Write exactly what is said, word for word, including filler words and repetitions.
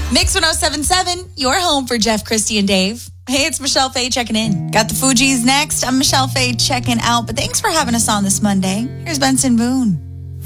Mix one oh seven point seven, your home for Jeff, Christy, and Dave. Hey, it's Michelle Faye checking in. Got the Fugees next. I'm Michelle Faye checking out, but thanks for having us on this Monday. Here's Benson Boone.